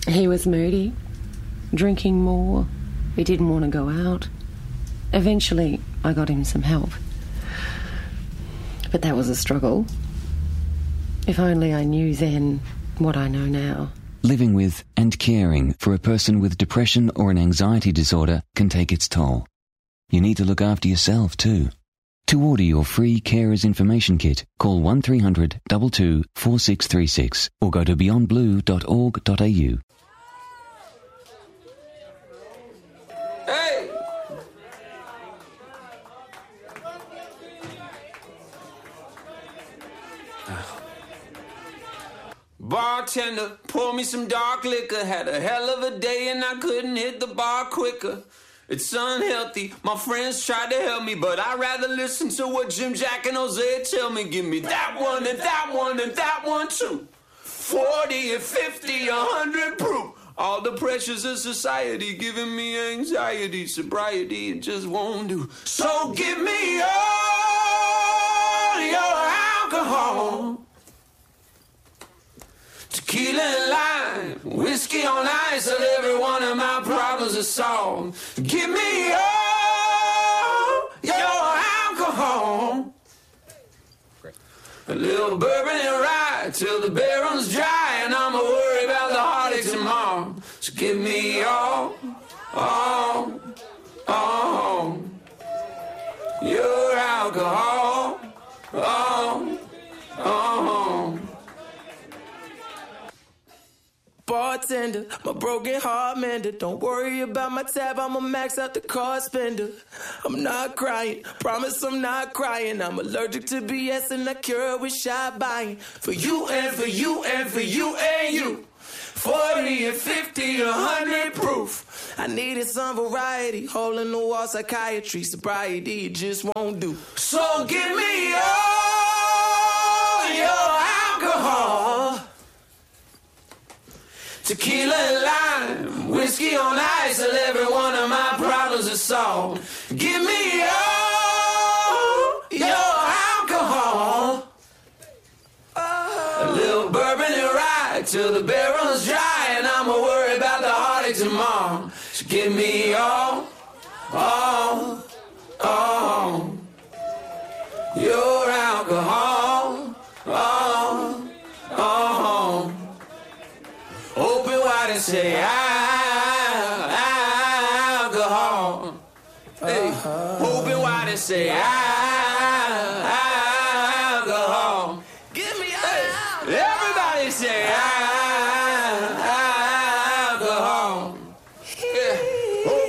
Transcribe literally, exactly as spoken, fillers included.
He was moody, drinking more. He didn't want to go out. Eventually, I got him some help. But that was a struggle. If only I knew then what I know now. Living with and caring for a person with depression or an anxiety disorder can take its toll. You need to look after yourself too. To order your free Carers Information Kit, call one three hundred two two four six three six or go to beyond blue dot org dot a u. Hey! Bartender, pour me some dark liquor. Had a hell of a day and I couldn't hit the bar quicker. It's unhealthy, my friends tried to help me, but I'd rather listen to what Jim, Jack, and Jose tell me. Give me that one and that one and that one too. Forty and fifty, a hundred proof. All the pressures of society giving me anxiety, sobriety, it just won't do. So give me all your alcohol. Tequila and lime, whiskey on ice, till every one of my problems are solved. Give me all your alcohol. Great. A little bourbon and rye till the barrel's dry, and I'ma worry about the heartache tomorrow. So give me all, all, all your alcohol, all, all. Bartender, my broken heart mender. Don't worry about my tab, I'ma max out the card spender. I'm not crying, promise I'm not crying. I'm allergic to B S and I cure it with shy buying. For you and for you and for you and you. Forty and fifty, a hundred proof. I needed some variety, hole in the wall psychiatry, sobriety, it just won't do. So give me all your alcohol. Tequila and lime, whiskey on ice, till every one of my problems is solved. Give me all your alcohol. A little bourbon and rye till the barrel's dry, and I'ma worry about the heartache tomorrow. So give me all, all, all your alcohol, all, all. Open wide and say, ah, alcohol. Hey, open wide and say, ah.